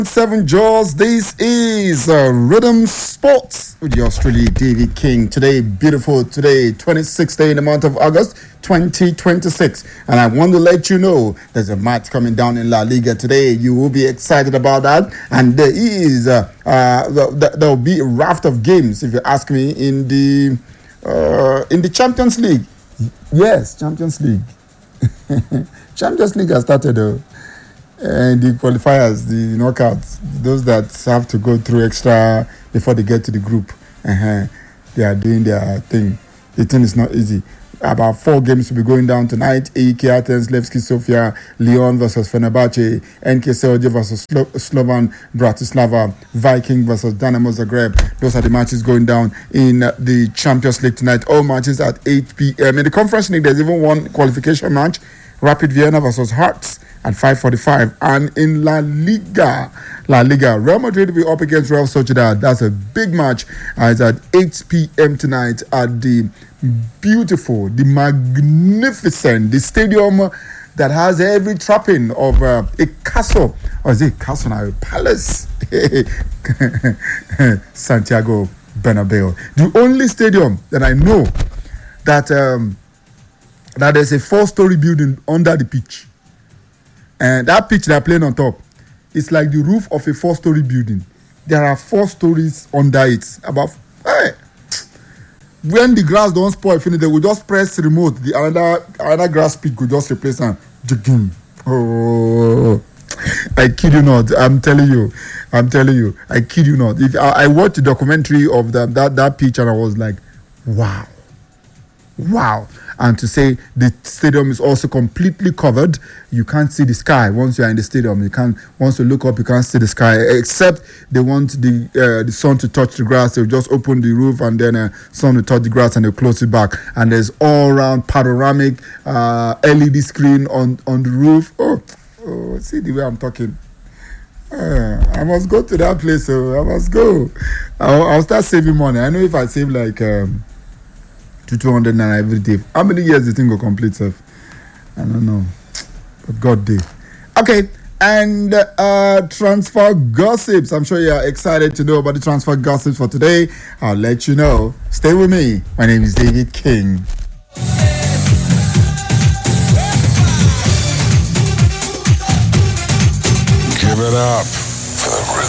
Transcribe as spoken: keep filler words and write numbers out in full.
Seven Jaws. This is uh, Rhythm Sports with yours truly, David King. Today, beautiful. Today, twenty-sixth day in the month of August, twenty twenty-six, and I want to let you know there's a match coming down in La Liga today. You will be excited about that, and there is uh, uh, there will be a raft of games. If you ask me, in the uh, in the Champions League, yes, Champions League, Champions League has started though. And the qualifiers, the knockouts, those that have to go through extra before they get to the group, uh-huh, they are doing their thing. The thing is not easy. About four games will be going down tonight. A E K Athens, Levski Sofia, Lyon versus Fenerbahce, N K Celje versus Slo- Slovan Bratislava, Viking versus Dynamo Zagreb. Those are the matches going down in uh, the Champions League tonight. All matches at eight p.m. In the Conference League, there's even one qualification match. Rapid Vienna versus Hearts at five forty-five. And in La Liga, La Liga, Real Madrid will be up against Real Sociedad. That's a big match. Uh, it's at eight p.m. tonight at the beautiful, the magnificent, the stadium that has every trapping of uh, a castle. Or is it a castle now? A palace. Santiago Bernabeu. The only stadium that I know that... Um, that there's a four-story building under the pitch. And that pitch they're playing on top, it's like the roof of a four-story building. There are four stories under it. About hey, when the grass don't spoil, finish, they will just press remote. The another another grass pitch will just replace them. Oh, I kid you not. I'm telling you. I'm telling you. I kid you not. If I, I watched the documentary of the, that that pitch and I was like, wow. Wow. And to say the stadium is also completely covered. You can't see the sky once you are in the stadium. You can't, once you look up, you can't see the sky, except they want the uh, the sun to touch the grass. They'll just open the roof and then uh, sun will touch the grass and they'll close it back. And there's all-round panoramic uh, L E D screen on, on the roof. Oh, oh, see the way I'm talking. Uh, I must go to that place. So I must go. I'll, I'll start saving money. I know if I save like... Um, to two hundred naira every day. How many years do you think will complete, self? I don't know. But God did. Okay, and uh, transfer gossips. I'm sure you are excited to know about the transfer gossips for today. I'll let you know. Stay with me. My name is David King. Give it up